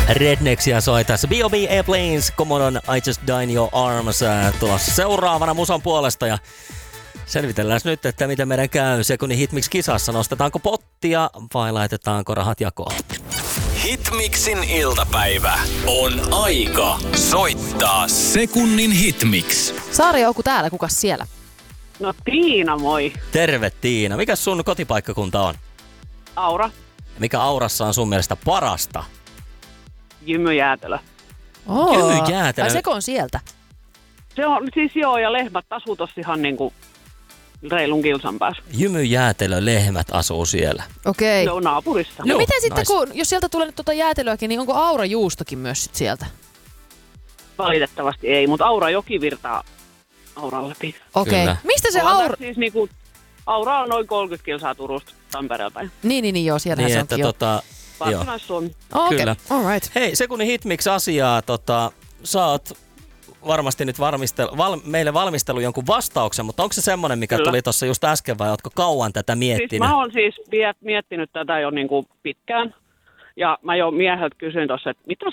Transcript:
Rednexiä soi tässä. B.O.B. Airplanes, Commodon I Just Die in Your Arms tulossa seuraavana musan puolesta. Ja selvitellään nyt, että miten meidän käy sekunnin Hitmix-kisassa. Nostetaanko pottia vai laitetaanko rahat jakoon? Hitmixin iltapäivä on aika soittaa sekunnin Hitmix. Saari Jouku täällä, kukas siellä? No Tiina, moi. Terve Tiina. Mikäs sun kotipaikkakunta on? Aura, Mikä Aurassa on sun mielestä parasta? Jymyjäätelö. Jymyjäätelö. Ai seko on sieltä? Se on siis joo, ja lehmät asuu tossa ihan niinku reilun kilsan päässä. Jymyjäätelö, lehmät asuu siellä. Okei. Se on naapurissa. No Joo, miten sitten, nice. kun, jos sieltä tulee nyt jäätelöäkin, niin onko Aura juustokin myös sit sieltä? Valitettavasti ei, mutta Aura joki virtaa Auran läpi. Okei. Kyllä. Mistä se Ollaan Aura... tässä siis niinku, Aura on noin 30 kilsaa Turusta Tampereelta päin. Niin, joo, siellähän Niin, se että onkin jo. joo. Varsinais-Suomi. Okei, Kyllä. all right. Hei, sekunnin Hitmix-asiaa. Sä oot varmasti nyt meille valmistellut jonkun vastauksen, mutta onko se semmoinen, mikä Kyllä. tuli tuossa just äsken vai ootko kauan tätä miettinyt? Siis mä oon siis miettinyt tätä jo niinku pitkään. Ja mä jo mieheltä kysyin tuossa, että mitäs